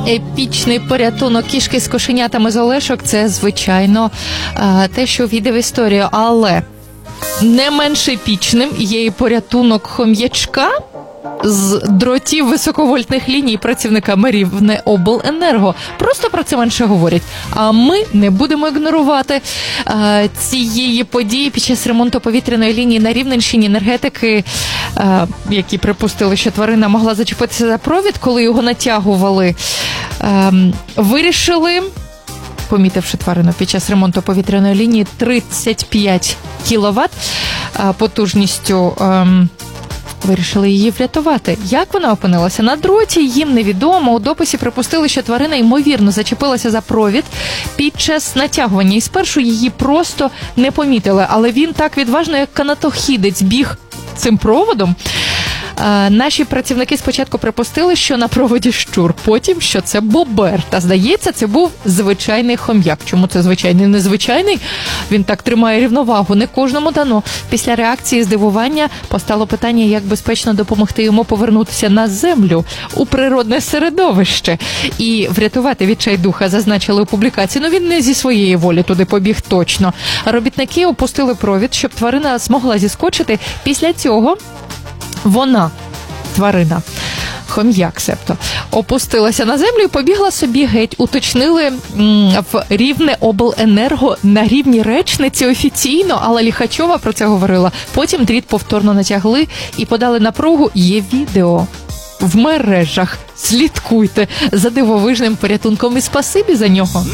епічний порятунок кішки з кошенятами з Олешок – це, звичайно, те, що війде в історію. Але не менш епічним є і порятунок хом'ячка з дротів високовольтних ліній працівниками Рівнеобленерго. Просто про це менше говорять. А ми не будемо ігнорувати цієї події. Під час ремонту повітряної лінії на Рівненщині енергетики, які припустили, що тварина могла зачепитися за провід, коли його натягували, вирішили, помітивши тварину під час ремонту повітряної лінії 35 кВт потужністю, вирішили її врятувати. Як вона опинилася на дроті, їм невідомо. У дописі припустили, що тварина, ймовірно, зачепилася за провід під час натягування. І спершу її просто не помітили. Але він так відважно, як канатохідець, біг цим проводом. Наші працівники спочатку припустили, що на проводі щур, потім, що це бобер. Та, здається, це був звичайний хом'як. Чому це звичайний? Незвичайний? Він так тримає рівновагу, не кожному дано. Після реакції здивування постало питання, як безпечно допомогти йому повернутися на землю, у природне середовище. І врятувати відчайдуха зазначили у публікації. Ну, він не зі своєї волі туди побіг точно. Робітники опустили провід, щоб тварина змогла зіскочити. Після цього вона, тварина, хом'як себто, опустилася на землю і побігла собі геть. Уточнили в Рівнеобленерго на рівні речниці офіційно, але Ліхачова про це говорила. Потім дріт повторно натягли і подали напругу. Є відео в мережах. Слідкуйте за дивовижним порятунком і спасибі за нього.